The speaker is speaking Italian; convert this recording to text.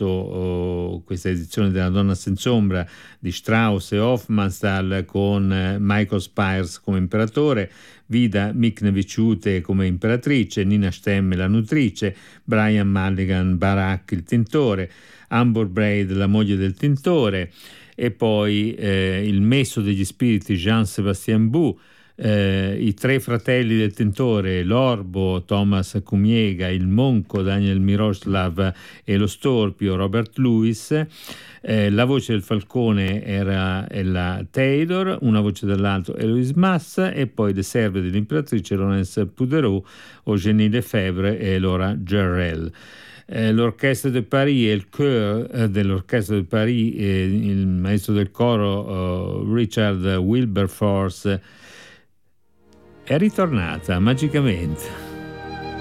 questa edizione della Donna senz'ombra di Strauss e Hofmannsthal con Michael Spires come imperatore, Vida Mikneviciute come imperatrice, Nina Stemme la nutrice, Brian Mulligan Barak il tintore, Amber Braid la moglie del tintore, e poi il messo degli spiriti Jean-Sébastien Bou, i tre fratelli del tintore, l'orbo Thomas Cumiega, il monco Daniel Miroslav e lo storpio Robert Louis. La voce del falcone era Ella Taylor, una voce dall'alto Eloise Massa, e poi le serve dell'imperatrice Laurence Pouderou, Eugénie Lefebvre e Laura Jarrell. L'Orchestre de Paris e il chœur dell'Orchestra de Paris, il maestro del coro Richard Wilberforce, è ritornata magicamente.